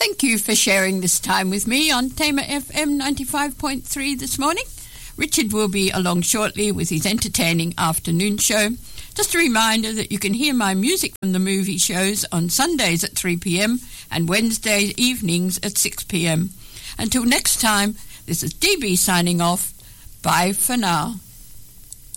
Thank you for sharing this time with me on Tamer FM 95.3 this morning. Richard will be along shortly with his entertaining afternoon show. Just a reminder that you can hear my music from the movie shows on Sundays at 3 p.m. and Wednesday evenings at 6 p.m. Until next time, this is DB signing off. Bye for now.